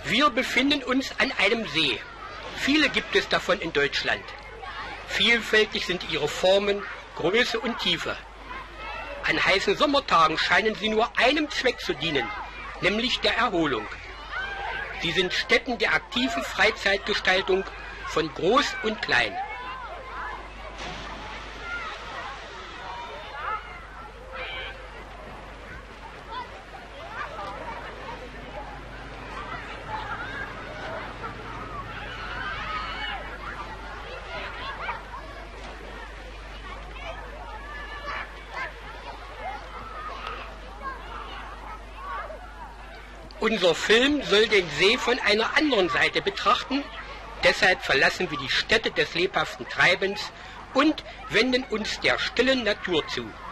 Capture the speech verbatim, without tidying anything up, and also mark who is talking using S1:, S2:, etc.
S1: Wir befinden uns an einem See. Viele gibt es davon in Deutschland. Vielfältig sind ihre Formen, Größe und Tiefe. An heißen Sommertagen scheinen sie nur einem Zweck zu dienen, nämlich der Erholung. Sie sind Stätten der aktiven Freizeitgestaltung von Groß und Klein. Unser Film soll den See von einer anderen Seite betrachten, deshalb verlassen wir die Stätte des lebhaften Treibens und wenden uns der stillen Natur zu.